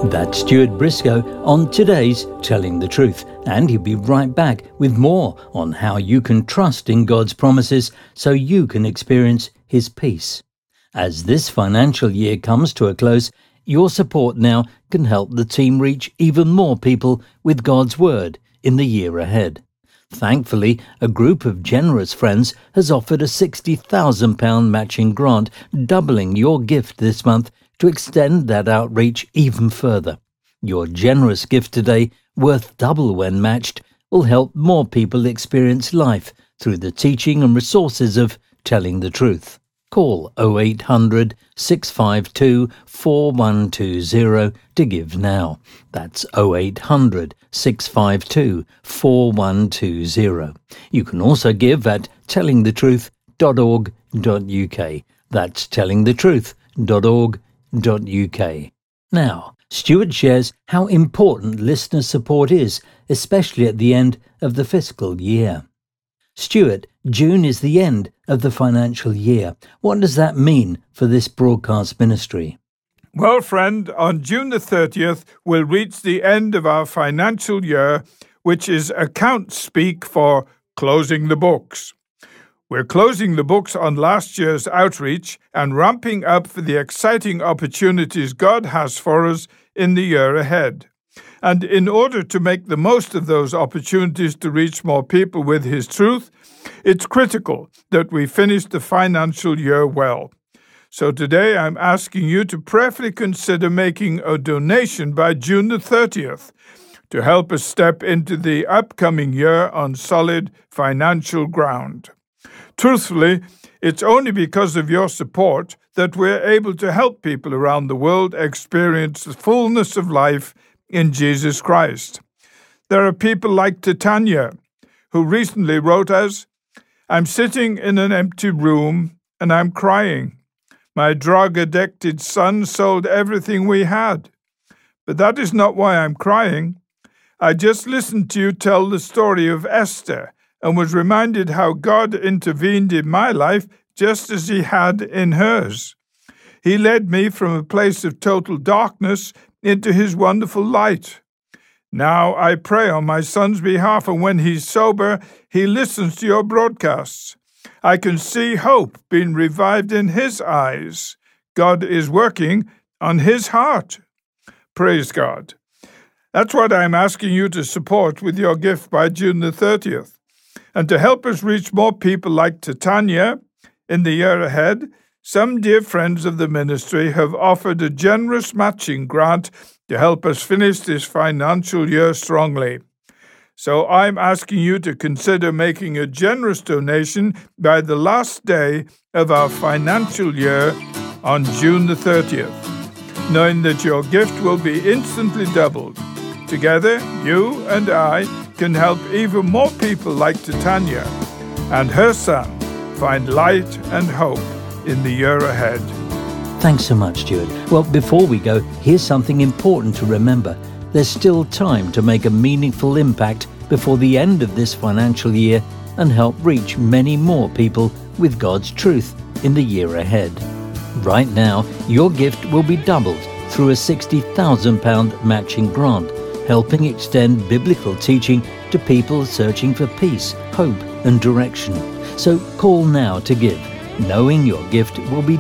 That's Stuart Briscoe on today's Telling the Truth, and he'll be right back with more on how you can trust in God's promises so you can experience His peace. As this financial year comes to a close, your support now can help the team reach even more people with God's Word in the year ahead. Thankfully, a group of generous friends has offered a £60,000 matching grant, doubling your gift this month to extend that outreach even further. Your generous gift today, worth double when matched, will help more people experience life through the teaching and resources of Telling the Truth. Call 0800 652 4120 to give now. That's 0800 652 4120. You can also give at tellingthetruth.org.uk. That's tellingthetruth.org.uk. Now, Stuart shares how important listener support is, especially at the end of the fiscal year. Stuart, June is the end of the financial year. What does that mean for this broadcast ministry? Well, friend, on June the 30th, we'll reach the end of our financial year, which is account speak for closing the books. We're closing the books on last year's outreach and ramping up for the exciting opportunities God has for us in the year ahead. And in order to make the most of those opportunities to reach more people with His truth, it's critical that we finish the financial year well. So today I'm asking you to prayerfully consider making a donation by June the 30th to help us step into the upcoming year on solid financial ground. Truthfully, it's only because of your support that we're able to help people around the world experience the fullness of life in Jesus Christ. There are people like Titania, who recently wrote us, "I'm sitting in an empty room and I'm crying. My drug-addicted son sold everything we had. But that is not why I'm crying. I just listened to you tell the story of Esther and was reminded how God intervened in my life just as He had in hers. He led me from a place of total darkness into His wonderful light. Now I pray on my son's behalf, and when he's sober, he listens to your broadcasts. I can see hope being revived in his eyes. God is working on his heart." Praise God. That's what I'm asking you to support with your gift by June the 30th. And to help us reach more people like Titania in the year ahead, some dear friends of the ministry have offered a generous matching grant to help us finish this financial year strongly. So I'm asking you to consider making a generous donation by the last day of our financial year on June the 30th, knowing that your gift will be instantly doubled. Together, you and I can help even more people like Titania and her son find light and hope in the year ahead. Thanks so much, Stuart. Well, before we go, here's something important to remember. There's still time to make a meaningful impact before the end of this financial year and help reach many more people with God's truth in the year ahead. Right now, your gift will be doubled through a £60,000 matching grant, helping extend biblical teaching to people searching for peace, hope and direction. So call now to give, knowing your gift will be